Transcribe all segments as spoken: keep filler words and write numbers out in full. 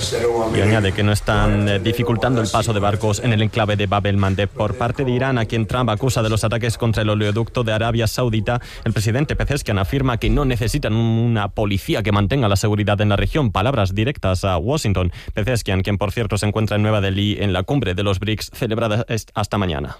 Y añade que no están eh, dificultando el paso de barcos en el enclave de Bab el-Mandeb. Por parte de Irán, a quien Trump acusa de los ataques contra el oleoducto de Arabia Saudita, el presidente Pezeshkian afirma que no necesitan una policía que mantenga la seguridad en la región. Palabras directas a Washington. Pezeshkian, quien por cierto se encuentra en Nueva Delhi en la cumbre de los B R I C S celebrada hasta mañana.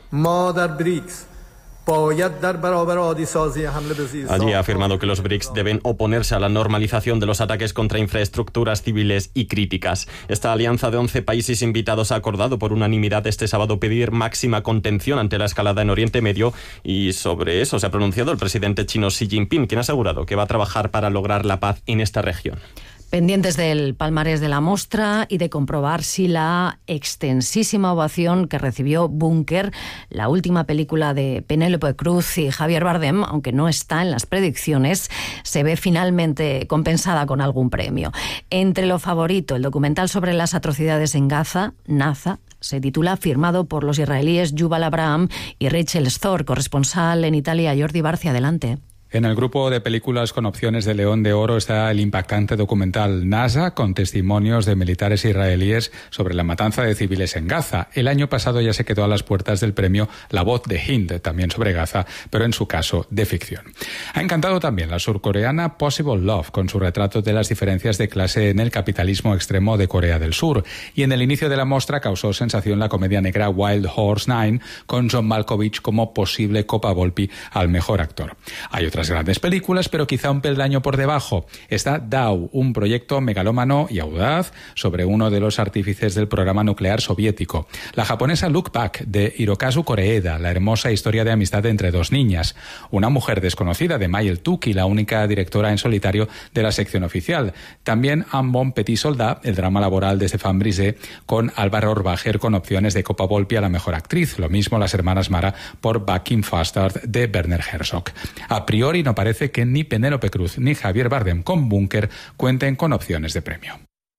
Allí ha afirmado que los B R I C S deben oponerse a la normalización de los ataques contra infraestructuras civiles y críticas. Esta alianza de once países invitados ha acordado por unanimidad este sábado pedir máxima contención ante la escalada en Oriente Medio, y sobre eso se ha pronunciado el presidente chino Xi Jinping, quien ha asegurado que va a trabajar para lograr la paz en esta región. Pendientes del palmarés de la mostra y de comprobar si la extensísima ovación que recibió Búnker, la última película de Penélope Cruz y Javier Bardem, aunque no está en las predicciones, se ve finalmente compensada con algún premio. Entre lo favorito, el documental sobre las atrocidades en Gaza, Naza, se titula, firmado por los israelíes Yuval Abraham y Rachel Stor, corresponsal en Italia. Jordi Barcia, adelante. En el grupo de películas con opciones de León de Oro está el impactante documental Naza, con testimonios de militares israelíes sobre la matanza de civiles en Gaza. El año pasado ya se quedó a las puertas del premio La Voz de Hind, también sobre Gaza, pero en su caso de ficción. Ha encantado también la surcoreana Possible Love, con su retrato de las diferencias de clase en el capitalismo extremo de Corea del Sur. Y en el inicio de la muestra causó sensación la comedia negra Wild Horse Nine, con John Malkovich como posible Copa Volpi al mejor actor. Hay otras grandes películas, pero quizá un peldaño por debajo. Está Dow, un proyecto megalómano y audaz sobre uno de los artífices del programa nuclear soviético. La japonesa Look Back, de Hirokazu Koreeda, la hermosa historia de amistad entre dos niñas. Una mujer desconocida, de Mayel Tuki, la única directora en solitario de la sección oficial. También Un Bon Petit Soldat, el drama laboral de Stéphane Brisé, con Álvaro Orbacher con opciones de Copa Volpi a la mejor actriz. Lo mismo Las hermanas Mara por Back in Fastard, de Werner Herzog. A priori no parece que ni Penélope Cruz ni Javier Bardem con Búnker cuenten con opciones de premio.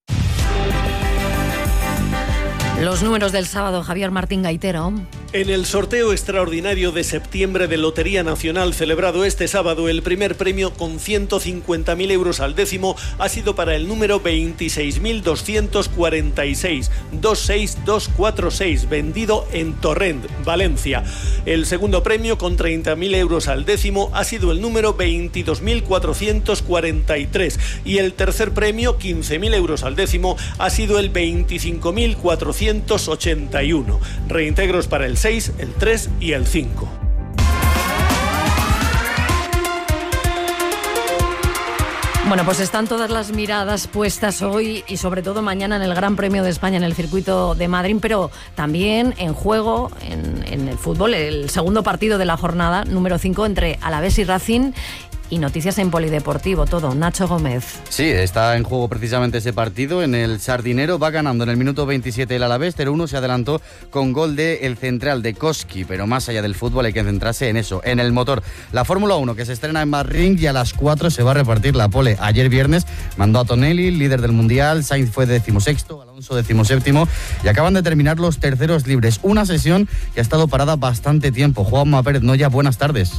Los números del sábado, Javier Martín Gaitero. En el sorteo extraordinario de septiembre de Lotería Nacional celebrado este sábado, el primer premio con ciento cincuenta mil euros al décimo ha sido para el número veintiséis mil doscientos cuarenta y seis, veintiséis mil doscientos cuarenta y seis, vendido en Torrent, Valencia. El segundo premio con treinta mil euros al décimo ha sido el número veintidós mil cuatrocientos cuarenta y tres, y el tercer premio, quince mil euros al décimo, ha sido el veinticinco mil cuatrocientos ochenta y uno. Reintegros para el seis, el tres y el cinco. Bueno, pues están todas las miradas puestas hoy y sobre todo mañana en el Gran Premio de España en el circuito de Madrid, pero también en juego en, en el fútbol, el segundo partido de la jornada, número cinco, entre Alavés y Racing. Y noticias en Polideportivo, todo. Nacho Gómez. Sí, está en juego precisamente ese partido. En el Sardinero va ganando en el minuto veintisiete el Alavés, cero uno, se adelantó con gol de el central de Koski. Pero más allá del fútbol hay que centrarse en eso, en el motor. La Fórmula uno, que se estrena en Bahrein, y a las cuatro se va a repartir la pole. Ayer viernes mandó a Tonelli, líder del Mundial. Sainz fue decimosexto, Alonso decimoséptimo. Y acaban de terminar los terceros libres. Una sesión que ha estado parada bastante tiempo. Juanma Pérez Noya, buenas tardes.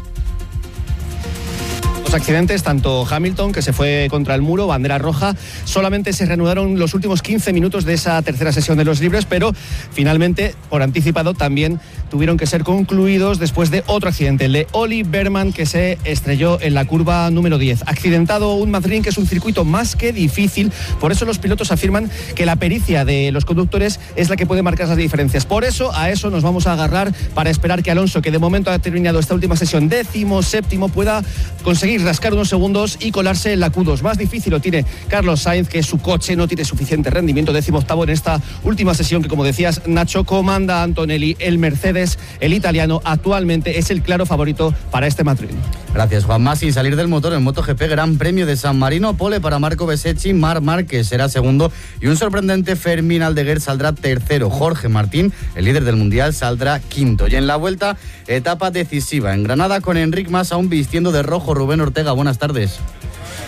Los accidentes, tanto Hamilton, que se fue contra el muro, bandera roja, solamente se reanudaron los últimos quince minutos de esa tercera sesión de los libres, pero finalmente, por anticipado, también tuvieron que ser concluidos después de otro accidente, el de Oli Berman, que se estrelló en la curva número diez. Accidentado un Madrid, que es un circuito más que difícil, por eso los pilotos afirman que la pericia de los conductores es la que puede marcar las diferencias. Por eso, a eso nos vamos a agarrar para esperar que Alonso, que de momento ha terminado esta última sesión décimo séptimo, pueda conseguir rascar unos segundos y colarse en la Q dos. Más difícil lo tiene Carlos Sainz, que su coche no tiene suficiente rendimiento, décimo octavo en esta última sesión que, como decías, Nacho, comanda Antonelli. El Mercedes, el italiano, actualmente es el claro favorito para este Madrid. Gracias, Juanma. Sin salir del motor, en MotoGP, Gran Premio de San Marino, pole para Marco Bezzecchi, Marc Márquez será segundo y un sorprendente Fermín Aldeguer saldrá tercero. Jorge Martín, el líder del Mundial, saldrá quinto. Y en la vuelta, etapa decisiva en Granada, con Enric Mas aún vistiendo de rojo. Rubén Ortega, buenas tardes.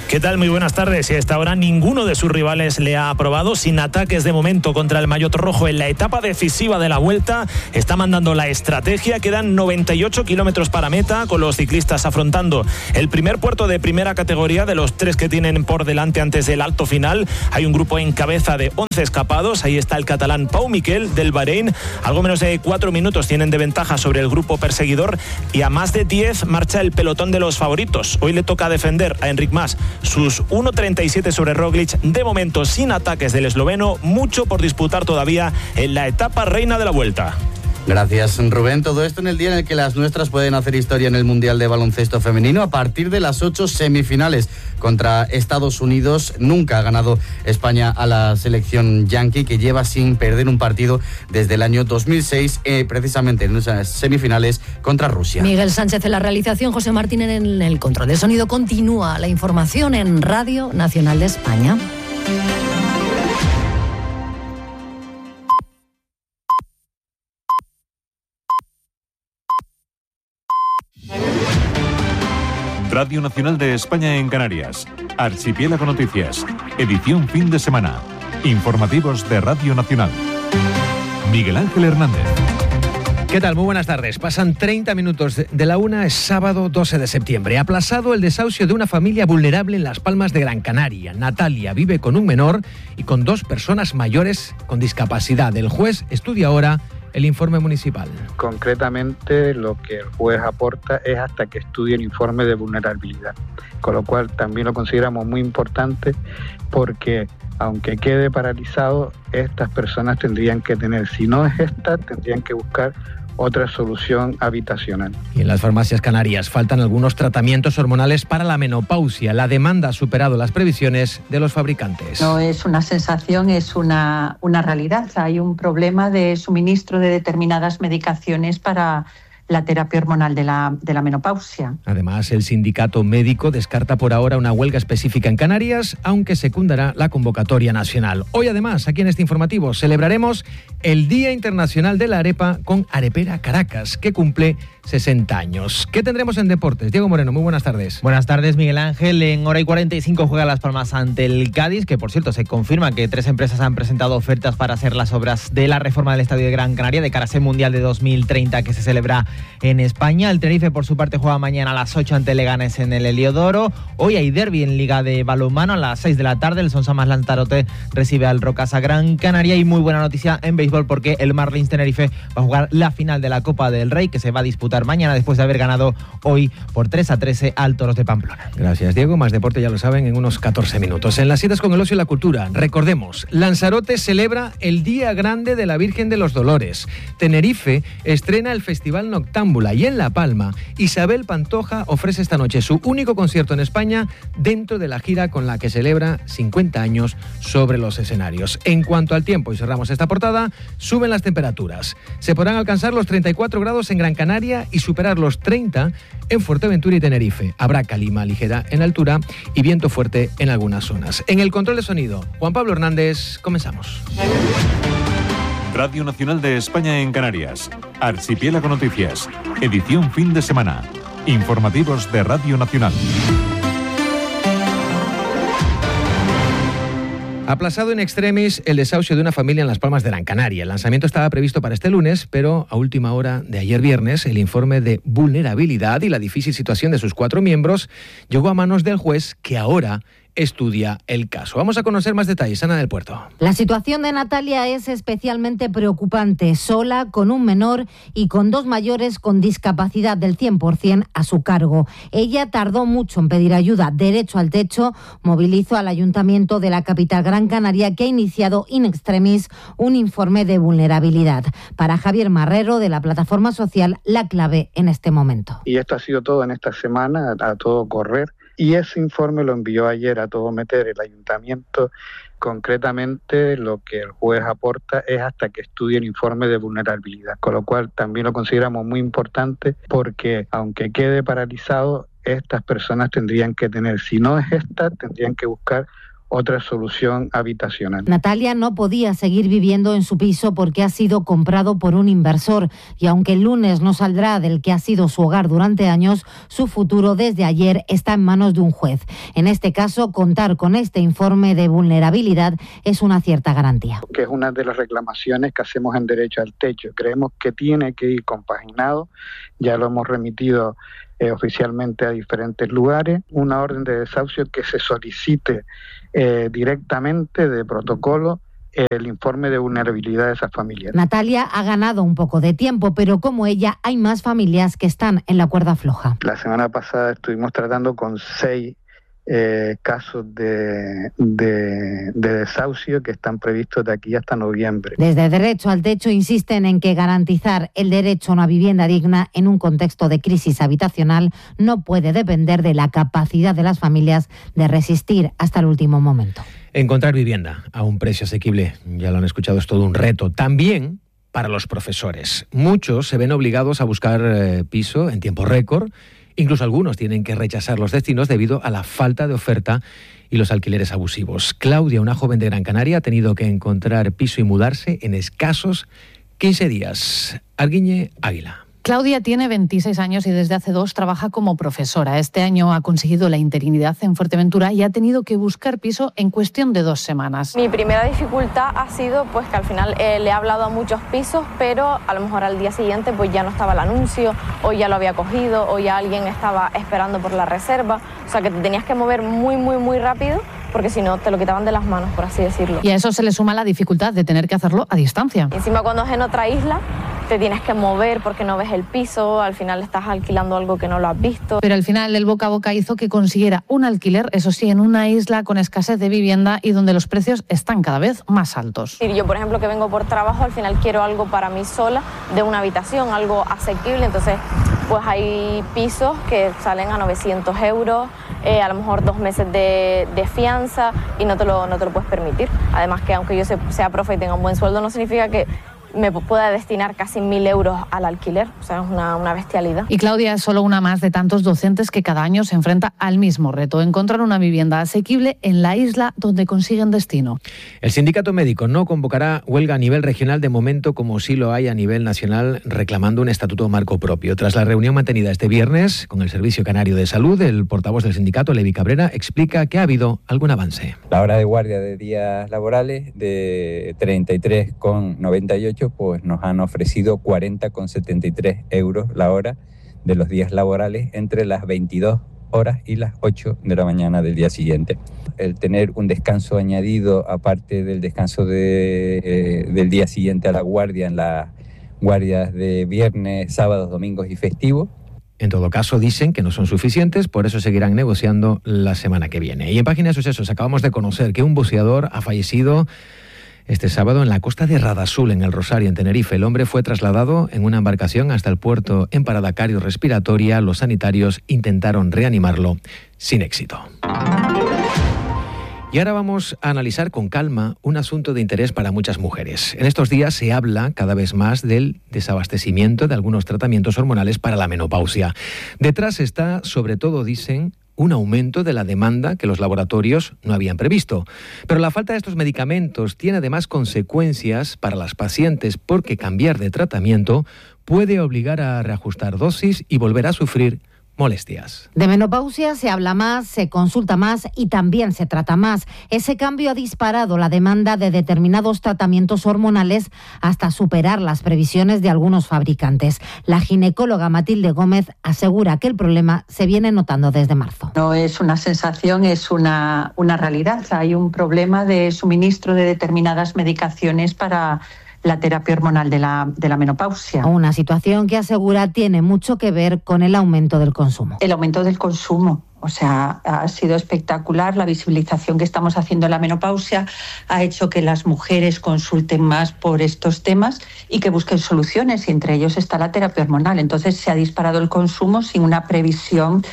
¿Qué tal? Muy buenas tardes. Y a esta hora ninguno de sus rivales le ha aprobado, sin ataques de momento contra el maillot rojo en la etapa decisiva de la Vuelta. Está mandando la estrategia. Quedan noventa y ocho kilómetros para meta, con los ciclistas afrontando el primer puerto de primera categoría de los tres que tienen por delante antes del alto final. Hay un grupo en cabeza de once escapados. Ahí está el catalán Pau Miquel del Bahrein. Algo menos de cuatro minutos tienen de ventaja sobre el grupo perseguidor, y a más de diez marcha el pelotón de los favoritos. Hoy le toca defender a Enric Mas sus uno treinta y siete sobre Roglic, de momento sin ataques del esloveno, mucho por disputar todavía en la etapa reina de la Vuelta. Gracias, Rubén. Todo esto en el día en el que las nuestras pueden hacer historia en el Mundial de Baloncesto Femenino a partir de las ocho semifinales contra Estados Unidos. Nunca ha ganado España a la selección yanqui, que lleva sin perder un partido desde el año dos mil seis, eh, precisamente en esas semifinales contra Rusia. Miguel Sánchez en la realización, José Martín en el control de sonido. Continúa la información en Radio Nacional de España. Radio Nacional de España en Canarias. Archipiélago Noticias. Edición fin de semana. Informativos de Radio Nacional. Miguel Ángel Hernández. ¿Qué tal? Muy buenas tardes. Pasan treinta minutos de la una, es sábado doce de septiembre. Aplazado el desahucio de una familia vulnerable en Las Palmas de Gran Canaria. Natalia vive con un menor y con dos personas mayores con discapacidad. El juez estudia ahora el informe municipal. Concretamente, lo que el juez aporta es hasta que estudie el informe de vulnerabilidad, con lo cual también lo consideramos muy importante, porque aunque quede paralizado, estas personas tendrían que tener, si no es esta, tendrían que buscar otra solución habitacional. Y en las farmacias canarias faltan algunos tratamientos hormonales para la menopausia. La demanda ha superado las previsiones de los fabricantes. No es una sensación, es una, una realidad. Hay un problema de suministro de determinadas medicaciones para la terapia hormonal de la, de la menopausia. Además, el sindicato médico descarta por ahora una huelga específica en Canarias, aunque secundará la convocatoria nacional. Hoy, además, aquí en este informativo, celebraremos el Día Internacional de la Arepa con Arepera Caracas, que cumple sesenta años. ¿Qué tendremos en deportes? Diego Moreno, muy buenas tardes. Buenas tardes, Miguel Ángel. En hora y cuarenta y cinco juega Las Palmas ante el Cádiz, que por cierto se confirma que tres empresas han presentado ofertas para hacer las obras de la reforma del Estadio de Gran Canaria de cara a ese Mundial de dos mil treinta que se celebra en España. El Tenerife, por su parte, juega mañana a las ocho ante Leganés en el Heliodoro. Hoy hay derbi en Liga de Balonmano a las seis de la tarde. El Sonsamas Lanzarote recibe al Rocasa Gran Canaria. Y muy buena noticia en béisbol, porque el Marlins Tenerife va a jugar la final de la Copa del Rey, que se va a disputar mañana después de haber ganado hoy por tres a trece al Toros de Pamplona. Gracias, Diego. Más deporte, ya lo saben, en unos catorce minutos. En las citas con el ocio y la cultura, recordemos, Lanzarote celebra el Día Grande de la Virgen de los Dolores. Tenerife estrena el Festival Noctámbula, y en La Palma, Isabel Pantoja ofrece esta noche su único concierto en España dentro de la gira con la que celebra cincuenta años sobre los escenarios. En cuanto al tiempo, y cerramos esta portada, suben las temperaturas. Se podrán alcanzar los treinta y cuatro grados en Gran Canaria y superar los treinta en Fuerteventura y Tenerife. Habrá calima ligera en altura y viento fuerte en algunas zonas. En el control de sonido, Juan Pablo Hernández, comenzamos. Radio Nacional de España en Canarias. Archipiélago Noticias. Edición fin de semana. Informativos de Radio Nacional. Aplazado in extremis el desahucio de una familia en Las Palmas de Gran Canaria. El lanzamiento estaba previsto para este lunes, pero a última hora de ayer viernes, el informe de vulnerabilidad y la difícil situación de sus cuatro miembros llegó a manos del juez, que ahora estudia el caso. Vamos a conocer más detalles. Ana del Puerto. La situación de Natalia es especialmente preocupante, sola, con un menor y con dos mayores con discapacidad del cien por ciento a su cargo. Ella tardó mucho en pedir ayuda. Derecho al Techo movilizó al Ayuntamiento de la capital Gran Canaria, que ha iniciado in extremis un informe de vulnerabilidad. Para Javier Marrero, de la plataforma social, la clave en este momento. Y esto ha sido todo en esta semana, a todo correr. Y ese informe lo envió ayer a todo meter el ayuntamiento. Concretamente, lo que el juez aporta es hasta que estudie el informe de vulnerabilidad, con lo cual también lo consideramos muy importante, porque aunque quede paralizado, estas personas tendrían que tener, si no es esta, tendrían que buscar otra solución habitacional. Natalia no podía seguir viviendo en su piso porque ha sido comprado por un inversor y aunque el lunes no saldrá del que ha sido su hogar durante años, su futuro desde ayer está en manos de un juez. En este caso, contar con este informe de vulnerabilidad es una cierta garantía. Que es una de las reclamaciones que hacemos en derecho al techo. Creemos que tiene que ir compaginado, ya lo hemos remitido eh, oficialmente a diferentes lugares, una orden de desahucio que se solicite eh, directamente de protocolo el informe de vulnerabilidad de esas familias. Natalia ha ganado un poco de tiempo, pero como ella hay más familias que están en la cuerda floja. La semana pasada estuvimos tratando con seis eh, casos de, de, de desahucio que están previstos de aquí hasta noviembre. Desde Derecho al Techo insisten en que garantizar el derecho a una vivienda digna en un contexto de crisis habitacional no puede depender de la capacidad de las familias de resistir hasta el último momento. Encontrar vivienda a un precio asequible, ya lo han escuchado, es todo un reto. También para los profesores. Muchos se ven obligados a buscar eh, piso en tiempo récord. Incluso algunos tienen que rechazar los destinos debido a la falta de oferta y los alquileres abusivos. Claudia, una joven de Gran Canaria, ha tenido que encontrar piso y mudarse en escasos quince días. Arguiñe Águila. Claudia tiene veintiséis años y desde hace dos trabaja como profesora. Este año ha conseguido la interinidad en Fuerteventura y ha tenido que buscar piso en cuestión de dos semanas. Mi primera dificultad ha sido pues que al final eh, le he hablado a muchos pisos, pero a lo mejor al día siguiente pues ya no estaba el anuncio, o ya lo había cogido, o ya alguien estaba esperando por la reserva. O sea que te tenías que mover muy, muy, muy rápido, porque si no te lo quitaban de las manos, por así decirlo. Y a eso se le suma la dificultad de tener que hacerlo a distancia. Encima cuando es en otra isla, te tienes que mover porque no ves el piso, al final estás alquilando algo que no lo has visto. Pero al final el boca a boca hizo que consiguiera un alquiler, eso sí, en una isla con escasez de vivienda y donde los precios están cada vez más altos. Yo, por ejemplo, que vengo por trabajo, al final quiero algo para mí sola, de una habitación, algo asequible, entonces pues hay pisos que salen a novecientos euros, eh, a lo mejor dos meses de, de fianza y no te, lo, no te lo puedes permitir. Además que aunque yo sea profe y tenga un buen sueldo, no significa que me pueda destinar casi mil euros al alquiler, o sea, es una, una bestialidad. Y Claudia es solo una más de tantos docentes que cada año se enfrenta al mismo reto, encontrar una vivienda asequible en la isla donde consiguen destino. El sindicato médico no convocará huelga a nivel regional de momento, como sí lo hay a nivel nacional, reclamando un estatuto marco propio. Tras la reunión mantenida este viernes con el Servicio Canario de Salud, el portavoz del sindicato, Levi Cabrera, explica que ha habido algún avance. La hora de guardia de días laborales de treinta y tres con noventa y ocho pues nos han ofrecido cuarenta con setenta y tres euros la hora de los días laborales entre las veintidós horas y las ocho de la mañana del día siguiente. El tener un descanso añadido, aparte del descanso de, eh, del día siguiente a la guardia, en las guardias de viernes, sábados, domingos y festivos. En todo caso, dicen que no son suficientes, por eso seguirán negociando la semana que viene. Y en Página de Sucesos acabamos de conocer que un buceador ha fallecido este sábado en la costa de Radasul, en el Rosario, en Tenerife. El hombre fue trasladado en una embarcación hasta el puerto en parada cardiorrespiratoria. Los sanitarios intentaron reanimarlo sin éxito. Y ahora vamos a analizar con calma un asunto de interés para muchas mujeres. En estos días se habla cada vez más del desabastecimiento de algunos tratamientos hormonales para la menopausia. Detrás está, sobre todo, dicen, un aumento de la demanda que los laboratorios no habían previsto. Pero la falta de estos medicamentos tiene además consecuencias para las pacientes, porque cambiar de tratamiento puede obligar a reajustar dosis y volver a sufrir molestias. De menopausia se habla más, se consulta más y también se trata más. Ese cambio ha disparado la demanda de determinados tratamientos hormonales hasta superar las previsiones de algunos fabricantes. La ginecóloga Matilde Gómez asegura que el problema se viene notando desde marzo. No es una sensación, es una, una realidad. Hay un problema de suministro de determinadas medicaciones para la terapia hormonal de la, de la menopausia. Una situación que asegura tiene mucho que ver con el aumento del consumo. El aumento del consumo. O sea, ha sido espectacular la visibilización que estamos haciendo en la menopausia, ha hecho que las mujeres consulten más por estos temas y que busquen soluciones, y entre ellos está la terapia hormonal. Entonces se ha disparado el consumo sin una previsión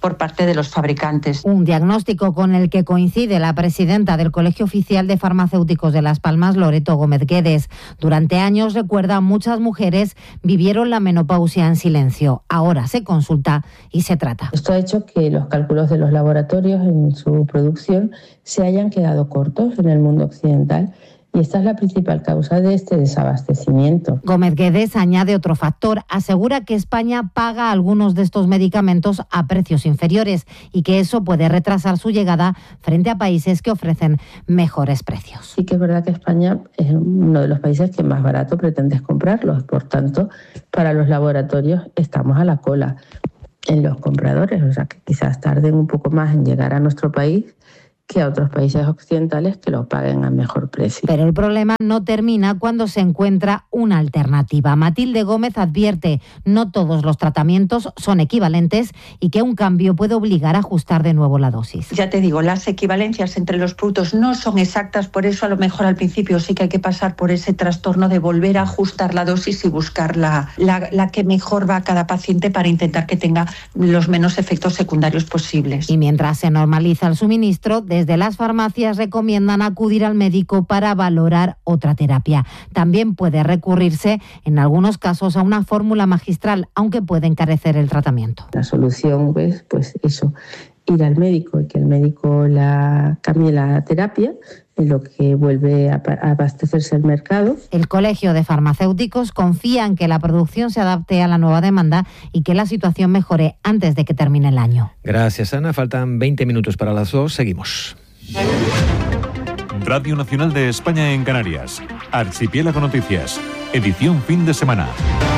por parte de los fabricantes. Un diagnóstico con el que coincide la presidenta del Colegio Oficial de Farmacéuticos de Las Palmas, Loreto Gómez Guedes. Durante años, recuerda, muchas mujeres vivieron la menopausia en silencio. Ahora se consulta y se trata. Esto ha hecho que los cálculos de los laboratorios en su producción se hayan quedado cortos en el mundo occidental. Y esta es la principal causa de este desabastecimiento. Gómez Guedes añade otro factor. Asegura que España paga algunos de estos medicamentos a precios inferiores y que eso puede retrasar su llegada frente a países que ofrecen mejores precios. Sí que es verdad que España es uno de los países que más barato pretendes comprarlos. Por tanto, para los laboratorios estamos a la cola en los compradores. O sea, que quizás tarden un poco más en llegar a nuestro país que a otros países occidentales que lo paguen a mejor precio. Pero el problema no termina cuando se encuentra una alternativa. Matilde Gómez advierte, no todos los tratamientos son equivalentes y que un cambio puede obligar a ajustar de nuevo la dosis. Ya te digo, las equivalencias entre los productos no son exactas, por eso a lo mejor al principio sí que hay que pasar por ese trastorno de volver a ajustar la dosis y buscar la, la, la que mejor va a cada paciente para intentar que tenga los menos efectos secundarios posibles. Y mientras se normaliza el suministro, desde las farmacias recomiendan acudir al médico para valorar otra terapia. También puede recurrirse en algunos casos a una fórmula magistral, aunque puede encarecer el tratamiento. La solución es pues eso, ir al médico y que el médico la cambie la terapia, en lo que vuelve a abastecerse el mercado. El Colegio de Farmacéuticos confía en que la producción se adapte a la nueva demanda y que la situación mejore antes de que termine el año. Gracias, Ana. Faltan veinte minutos para las dos. Seguimos. Radio Nacional de España en Canarias. Archipiélago Noticias. Edición fin de semana.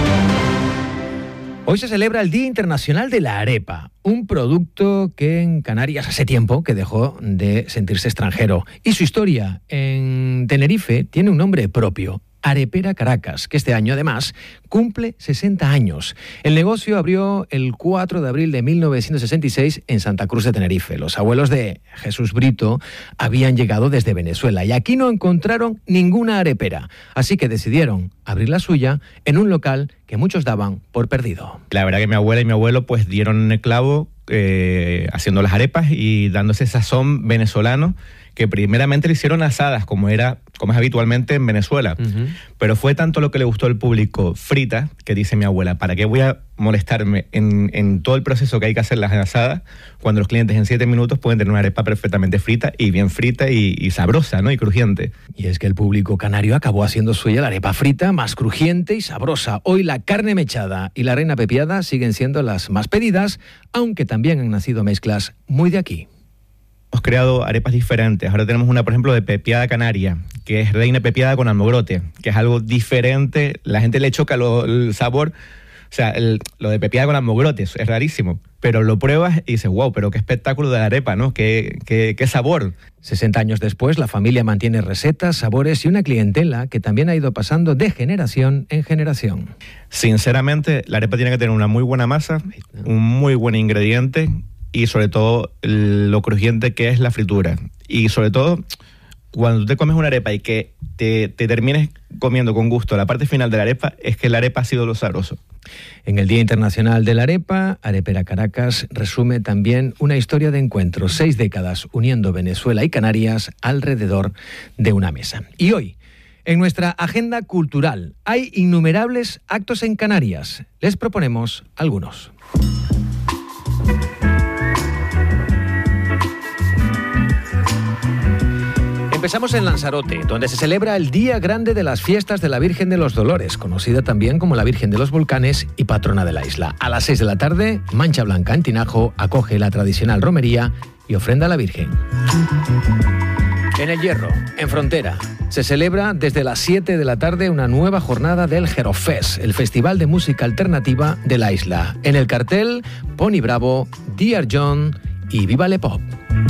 Hoy se celebra el Día Internacional de la Arepa, un producto que en Canarias hace tiempo que dejó de sentirse extranjero. Y su historia en Tenerife tiene un nombre propio. Arepera Caracas, que este año además cumple sesenta años. El negocio abrió el cuatro de abril de mil novecientos sesenta y seis en Santa Cruz de Tenerife. Los abuelos de Jesús Brito habían llegado desde Venezuela y aquí no encontraron ninguna arepera, así que decidieron abrir la suya en un local que muchos daban por perdido. La verdad que mi abuela y mi abuelo pues dieron en el clavo eh, haciendo las arepas y dándose sazón venezolano, que primeramente le hicieron asadas, como era como es habitualmente en Venezuela. Uh-huh. Pero fue tanto lo que le gustó al público frita, que dice mi abuela, ¿para qué voy a molestarme en, en todo el proceso que hay que hacer las asadas, cuando los clientes en siete minutos pueden tener una arepa perfectamente frita, y bien frita y, y sabrosa, ¿no? Y crujiente. Y es que el público canario acabó haciendo suya la arepa frita, más crujiente y sabrosa. Hoy la carne mechada y la reina pepiada siguen siendo las más pedidas, aunque también han nacido mezclas muy de aquí. Hemos creado arepas diferentes. Ahora tenemos una, por ejemplo, de pepiada canaria, que es reina pepiada con almogrote, que es algo diferente. La gente le choca lo, el sabor. O sea, el, lo de pepiada con almogrote es rarísimo. Pero lo pruebas y dices, wow, pero qué espectáculo de la arepa, ¿no? Qué, qué, qué sabor. sesenta años después, la familia mantiene recetas, sabores y una clientela que también ha ido pasando de generación en generación. Sinceramente, la arepa tiene que tener una muy buena masa, un muy buen ingrediente, y sobre todo lo crujiente que es la fritura. Y sobre todo, cuando te comes una arepa y que te, te termines comiendo con gusto la parte final de la arepa, es que la arepa ha sido lo sabroso. En el Día Internacional de la Arepa, Arepera Caracas resume también una historia de encuentro, seis décadas uniendo Venezuela y Canarias alrededor de una mesa. Y hoy, en nuestra agenda cultural, hay innumerables actos en Canarias. Les proponemos algunos. Empezamos en Lanzarote, donde se celebra el Día Grande de las Fiestas de la Virgen de los Dolores, conocida también como la Virgen de los Volcanes y patrona de la isla. A las seis de la tarde, Mancha Blanca en Tinajo acoge la tradicional romería y ofrenda a la Virgen. En El Hierro, en Frontera, se celebra desde las siete de la tarde una nueva jornada del Jerofest, el festival de música alternativa de la isla. En el cartel, Pony Bravo, Dear John y Viva Le Pop.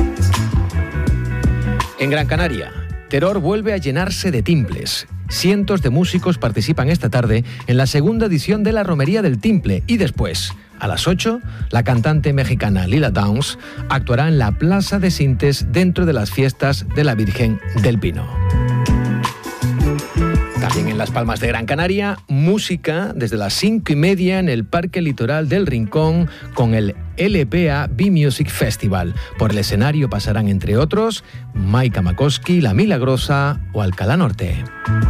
En Gran Canaria, Teror vuelve a llenarse de timples. Cientos de músicos participan esta tarde en la segunda edición de la Romería del Timple y después, a las ocho, la cantante mexicana Lila Downs actuará en la Plaza de Sintes dentro de las fiestas de la Virgen del Pino. También en Las Palmas de Gran Canaria, música desde las cinco y media en el Parque Litoral del Rincón con el L P A B-Music Festival. Por el escenario pasarán, entre otros, Maika Makoski, La Milagrosa o Alcalá Norte.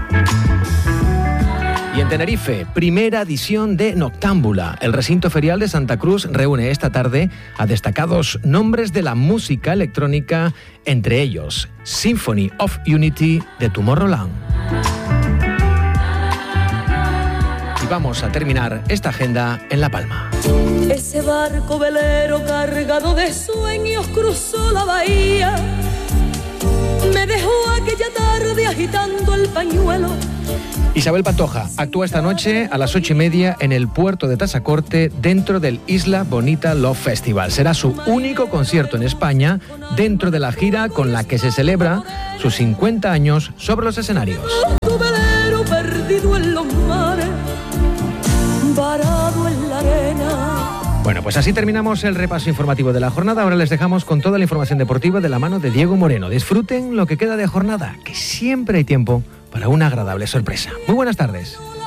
Y en Tenerife, primera edición de Noctámbula. El recinto ferial de Santa Cruz reúne esta tarde a destacados nombres de la música electrónica, entre ellos Symphony of Unity de Tomorrowland. Y vamos a terminar esta agenda en La Palma. Ese barco velero cargado de sueños cruzó la bahía. Me dejó aquella tarde agitando el pañuelo. Isabel Pantoja actúa esta noche a las ocho y media en el puerto de Tasacorte dentro del Isla Bonita Love Festival. Será su único concierto en España dentro de la gira con la que se celebra sus cincuenta años sobre los escenarios. Tu velero perdido en los mares, varado en la arena. Bueno, pues así terminamos el repaso informativo de la jornada. Ahora les dejamos con toda la información deportiva de la mano de Diego Moreno. Disfruten lo que queda de jornada, que siempre hay tiempo para una agradable sorpresa. Muy buenas tardes.